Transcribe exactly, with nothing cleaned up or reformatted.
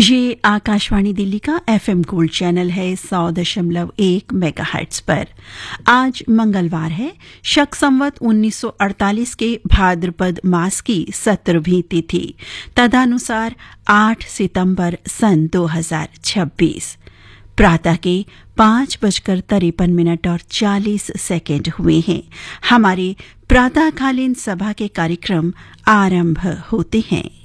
ये आकाशवाणी दिल्ली का FM gold channel है सौ दशमलव एक मेगाहर्ट्ज पर। आज मंगलवार है, शक संवत उन्नीस सौ अड़तालीस के भाद्रपद मास की सत्रहवीं तिथि, तदनुसार आठ सितंबर सन दो हजार छब्बीस। प्रातः के पांच बजकर तिरपन मिनट और चालीस सेकेंड हुए हैं। हमारे प्रातःकालीन सभा के कार्यक्रम आरंभ होते हैं।